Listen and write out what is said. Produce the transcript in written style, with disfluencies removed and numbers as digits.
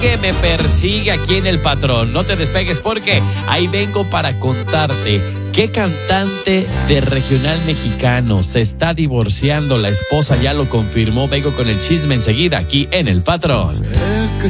que me persigue aquí en El Patrón. No te despegues porque ahí vengo para contarte qué cantante de regional mexicano se está divorciando. La esposa ya lo confirmó. Vengo con el chisme enseguida aquí en El Patrón. Sé que